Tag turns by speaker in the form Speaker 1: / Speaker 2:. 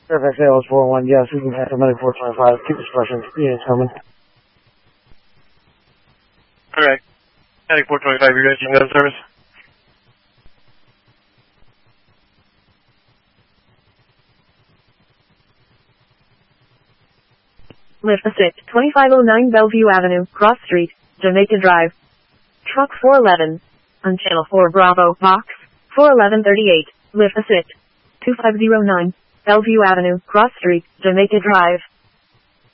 Speaker 1: Fairfax ALS 401, yes, we can have medic 425. Keep expressions. Units coming.
Speaker 2: Alright. Medic 425, you're ready to go to service.
Speaker 3: Lift assist, 2509 Bellevue Avenue, Cross Street, Jamaica Drive. Truck 411. On Channel 4 Bravo, Box 41138. Lift assist, 2509 Bellevue Avenue, Cross Street, Jamaica Drive.